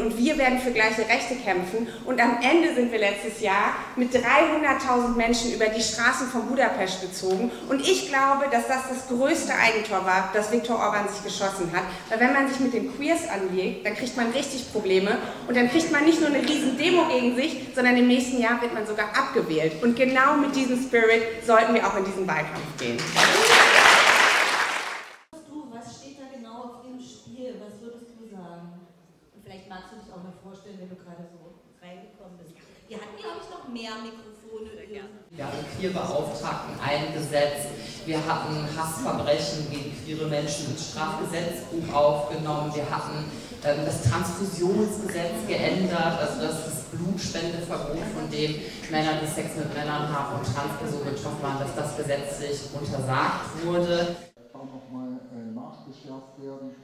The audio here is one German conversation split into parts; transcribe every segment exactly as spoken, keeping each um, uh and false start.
und wir werden für gleiche Rechte kämpfen. Und am Ende sind wir letztes Jahr mit dreihunderttausend Menschen über die Straßen von Budapest gezogen. Und ich glaube, dass das das größte Eigentor war, das Viktor Orban sich geschossen hat. Weil wenn man sich mit den Queers anlegt, dann kriegt man richtig Probleme. Und dann kriegt man nicht nur eine riesen Demo gegen sich, sondern im nächsten Jahr wird man sogar abgewählt. Und genau mit diesem Spirit sollten wir auch in diesen Wahlkampf gehen. Was steht da genau auf dem Spiel? Was würdest du sagen? Und vielleicht magst du dich auch mal vorstellen, wenn du gerade so reingekommen bist. Wir hatten, glaube ich, noch mehr Mikrofone. Wir haben Queerbeauftragten eingesetzt. Wir hatten Hassverbrechen gegen queere Menschen ins Strafgesetzbuch aufgenommen. Wir hatten ähm, das Transfusionsgesetz geändert, also das, das Blutspendeverbot, von dem Männer, die Sex mit Männern haben und Transpersonen betroffen waren, dass das gesetzlich untersagt wurde. Auch nochmal äh, nachgeschärft werden.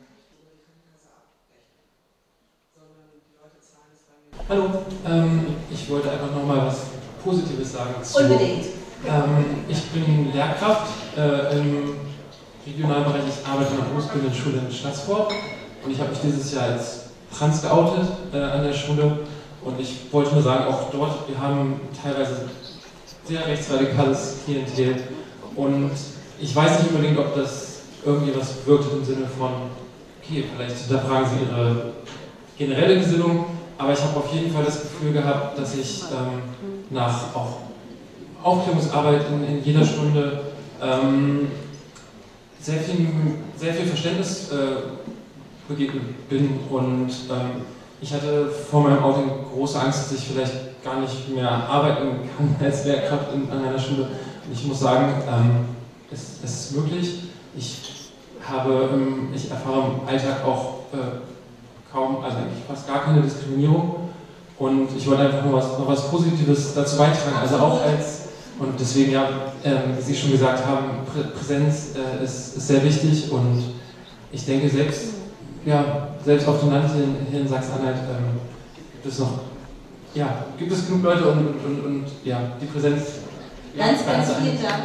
Hallo, ähm, ich wollte einfach nochmal was Positives sagen. Zu, Unbedingt. Ähm, ich bin Lehrkraft äh, im Regionalbereich. Ich arbeite in der berufsbildenden Schule in Stassfurt und ich habe mich dieses Jahr als trans geoutet äh, an der Schule. Und ich wollte nur sagen, auch dort, wir haben teilweise sehr rechtsradikales Klientel und ich weiß nicht unbedingt, ob das irgendwie was bewirkt im Sinne von, okay, vielleicht hinterfragen Sie Ihre generelle Gesinnung, aber ich habe auf jeden Fall das Gefühl gehabt, dass ich ähm, nach auch Aufklärungsarbeit in, in jeder Stunde ähm, sehr, viel, sehr viel Verständnis äh, begegnet bin und ähm, ich hatte vor meinem Outing große Angst, dass ich vielleicht gar nicht mehr arbeiten kann als Lehrkraft in, an einer Schule. Und ich muss sagen, ähm, es, es ist möglich. Ich habe, ähm, ich erfahre im Alltag auch äh, kaum, also eigentlich fast gar keine Diskriminierung. Und ich wollte einfach nur was, noch was Positives dazu beitragen. Also auch als, und deswegen ja, ähm, wie Sie schon gesagt haben, Prä Präsenz äh, ist, ist sehr wichtig und ich denke selbst, ja, selbst auf dem Land hier, hier in Sachsen-Anhalt ähm, gibt es noch, ja, gibt es genug Leute und, und, und, und ja, die Präsenz. Ja, ganz, ganz vielen Dank.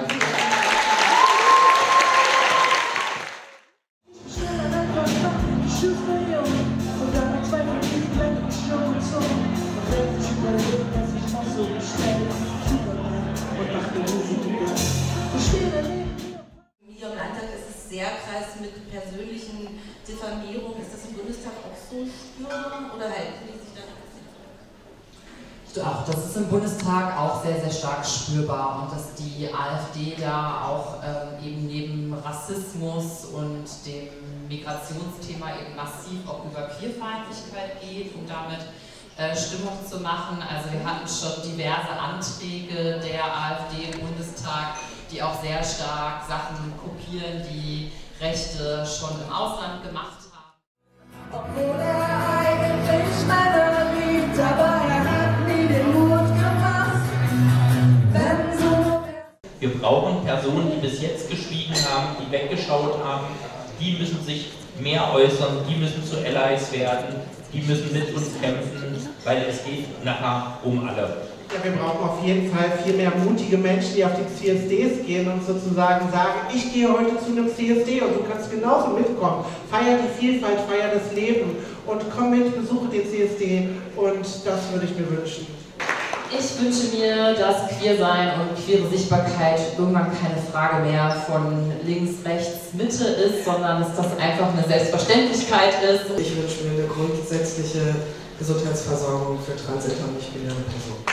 Hier im Landtag ist es sehr krass mit persönlichen Diffamierungen. Ist das im Bundestag auch so spürbar oder halten die sich da ein bisschen zurück? Ach, das ist im Bundestag auch sehr, sehr stark spürbar und dass die AfD da auch ähm, eben neben Rassismus und dem Migrationsthema eben massiv auch über Queerfeindlichkeit geht, um damit äh, Stimmung zu machen. Also wir hatten schon diverse Anträge der AfD im Bundestag, die auch sehr stark Sachen kopieren, die Rechte schon im Ausland gemacht haben. Obwohl er eigentlich Männer liebt, aber er hat nie den Mut gefasst. Wenn so Wir brauchen Personen, die bis jetzt geschwiegen haben, die weggeschaut haben. Die müssen sich mehr äußern, die müssen zu Allies werden, die müssen mit uns kämpfen, weil es geht nachher um alle. Ja, wir brauchen auf jeden Fall viel mehr mutige Menschen, die auf die C S Ds gehen und sozusagen sagen, ich gehe heute zu einem C S D und du kannst genauso mitkommen. Feier die Vielfalt, feier das Leben und komm mit, besuche den C S D und das würde ich mir wünschen. Ich wünsche mir, dass Queersein und queere Sichtbarkeit irgendwann keine Frage mehr von links, rechts, Mitte ist, sondern dass das einfach eine Selbstverständlichkeit ist. Ich wünsche mir eine grundsätzliche Gesundheitsversorgung für trans- und nicht-binäre Personen.